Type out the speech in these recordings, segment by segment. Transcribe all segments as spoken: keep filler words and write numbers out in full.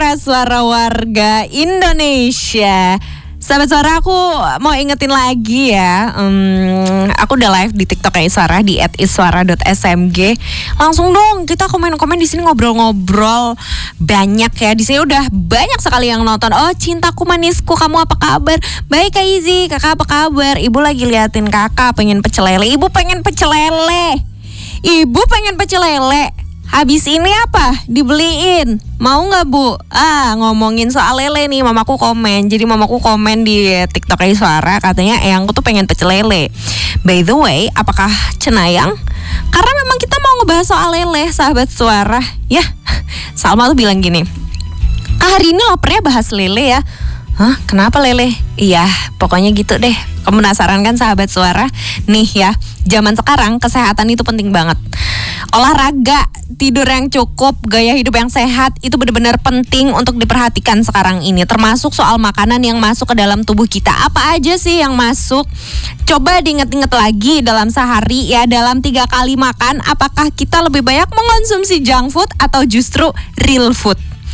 suara warga Indonesia. Sahabat Suara, aku mau ingetin lagi ya, um, aku udah live di TikTok Iswara di et iswara dot s m g. Langsung dong kita komen-komen di sini, ngobrol-ngobrol banyak ya. Di sini udah banyak sekali yang nonton. Oh, cintaku manisku, kamu apa kabar? Baik Kak Izzy, kakak apa kabar? Ibu lagi liatin kakak pengen pecel lele. Ibu pengen pecel lele. Ibu pengen pecel lele. Habis ini apa? Dibeliin. Mau gak Bu? Ah, ngomongin soal lele nih, mamaku komen. Jadi mamaku komen di TikTok Iswara, katanya eyangku tuh pengen pecel lele. By the way, apakah cenayang? Karena memang kita mau ngebahas soal lele, sahabat Suara. Ya, Salma tuh bilang gini, Kak, hari ini laparnya bahas lele ya. Hah, kenapa lele? Iya, pokoknya gitu deh. Kamu penasaran kan sahabat Suara? Nih ya, zaman sekarang kesehatan itu penting banget. Olahraga, tidur yang cukup, gaya hidup yang sehat itu benar-benar penting untuk diperhatikan sekarang ini. Termasuk soal makanan yang masuk ke dalam tubuh kita. Apa aja sih yang masuk? Coba diinget-inget lagi dalam sehari ya, dalam tiga kali makan, apakah kita lebih banyak mengonsumsi junk food atau justru real food?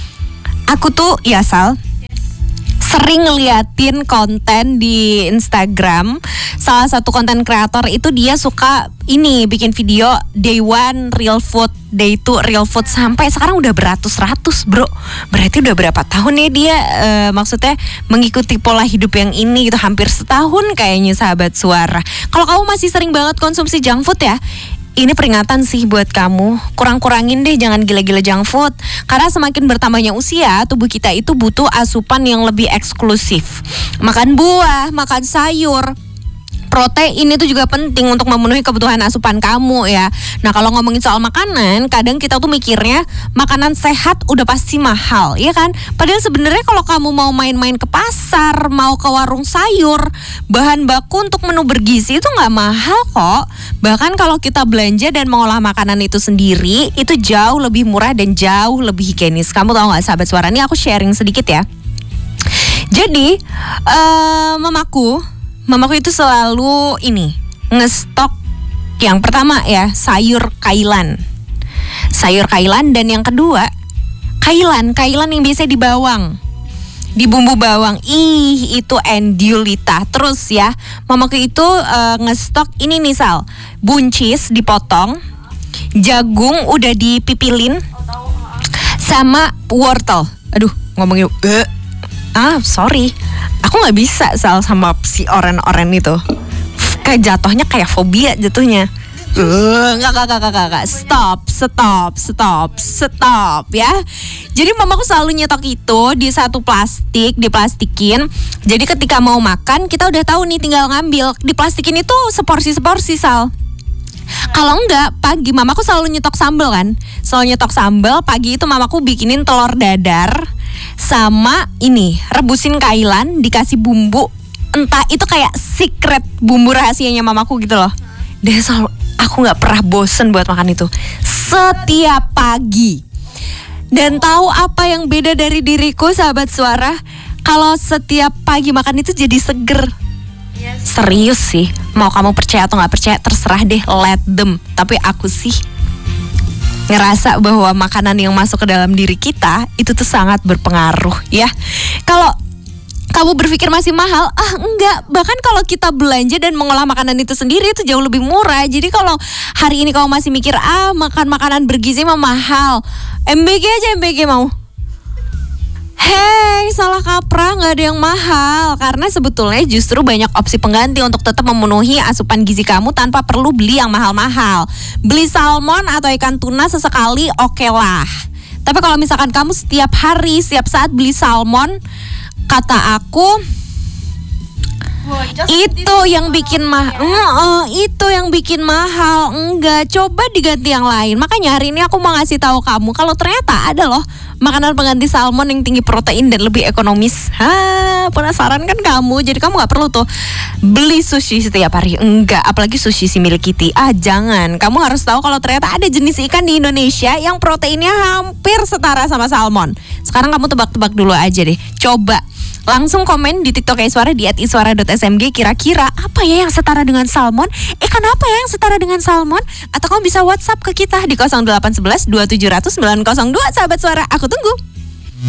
Aku tuh ya Sal, sering ngeliatin konten di Instagram. Salah satu konten kreator itu dia suka ini bikin video day one real food, day two real food, sampai sekarang udah beratus-ratus bro. Berarti udah berapa tahun ya dia uh, maksudnya mengikuti pola hidup yang ini gitu, hampir setahun kayaknya sahabat Suara. Kalau kamu masih sering banget konsumsi junk food ya, ini peringatan sih buat kamu, kurang-kurangin deh, jangan gila-gila junk food. Karena semakin bertambahnya usia, tubuh kita itu butuh asupan yang lebih eksklusif. Makan buah, makan sayur, protein itu juga penting untuk memenuhi kebutuhan asupan kamu ya. Nah, kalau ngomongin soal makanan, kadang kita tuh mikirnya makanan sehat udah pasti mahal, ya kan? Padahal sebenarnya kalau kamu mau main-main ke pasar, mau ke warung sayur, bahan baku untuk menu bergizi itu nggak mahal kok. Bahkan kalau kita belanja dan mengolah makanan itu sendiri, itu jauh lebih murah dan jauh lebih higienis. Kamu tahu nggak sahabat Suara? Ini aku sharing sedikit ya. Jadi, uh, mamaku Mamaku itu selalu ini ngestok yang pertama ya, sayur kailan. Sayur kailan, dan yang kedua kailan, kailan yang biasa di bawang. Di bumbu bawang. Ih, itu endulita. Terus ya, mamaku itu uh, ngestok ini nih Sal, buncis dipotong, jagung udah dipipilin, sama wortel. Aduh, ngomongin uh. Ah, sorry, aku nggak bisa Sal sama si oren-oren itu. Kayak jatuhnya kayak fobia jatuhnya. Uh, nggak, nggak, nggak, nggak, nggak. Stop, stop, stop, stop ya. Jadi mamaku selalu nyetok itu di satu plastik, diplastikin. Jadi ketika mau makan kita udah tahu nih, tinggal ngambil. Diplastikin itu seporsi-seporsi Sal. Kalau enggak, pagi mamaku selalu nyetok sambal kan. Selalu nyetok sambal, pagi itu mamaku bikinin telur dadar sama ini, rebusin kailan, dikasih bumbu. Entah itu kayak secret bumbu rahasianya mamaku gitu loh. Dan selalu, aku gak pernah bosen buat makan itu setiap pagi. Dan tahu apa yang beda dari diriku sahabat Suara? Kalau setiap pagi makan itu jadi seger. Serius sih, mau kamu percaya atau gak percaya terserah deh, let them. Tapi aku sih ngerasa bahwa makanan yang masuk ke dalam diri kita itu tuh sangat berpengaruh ya. Kalau kamu berpikir masih mahal, ah enggak. Bahkan kalau kita belanja dan mengolah makanan itu sendiri itu jauh lebih murah. Jadi kalau hari ini kamu masih mikir, ah makan makanan bergizi mah mahal, M B G aja, M B G mau. Hei, salah kaprah, gak ada yang mahal. Karena sebetulnya justru banyak opsi pengganti untuk tetap memenuhi asupan gizi kamu tanpa perlu beli yang mahal-mahal. Beli salmon atau ikan tuna sesekali oke okay lah. Tapi kalau misalkan kamu setiap hari, setiap saat beli salmon, kata aku itu yang bikin mahal. Uh, itu yang bikin mahal. Enggak, coba diganti yang lain. Makanya hari ini aku mau ngasih tahu kamu kalau ternyata ada loh makanan pengganti salmon yang tinggi protein dan lebih ekonomis. Hah, penasaran kan kamu? Jadi kamu nggak perlu tuh beli sushi setiap hari. Enggak, apalagi sushi si milik Kitty. Ah, jangan. Kamu harus tahu kalau ternyata ada jenis ikan di Indonesia yang proteinnya hampir setara sama salmon. Sekarang kamu tebak-tebak dulu aja deh. Coba langsung komen di TikTok Iswara di et iswara dot s m g, kira-kira apa ya yang setara dengan salmon? Eh, kenapa ya yang setara dengan salmon? Atau kamu bisa WhatsApp ke kita di nol delapan satu satu dua tujuh nol nol sembilan nol dua. Sahabat Suara, aku tunggu.